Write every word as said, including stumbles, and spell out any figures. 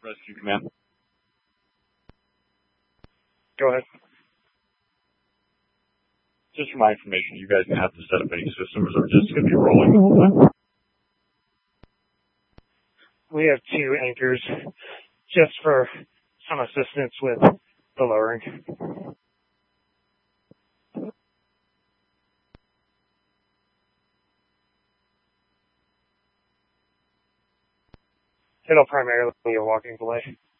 Rescue command. Go ahead. Just for my information, you guys have to set up any systems or just going to be rolling the whole time? We have two anchors just for some assistance with the lowering. It'll primarily be a walking delay.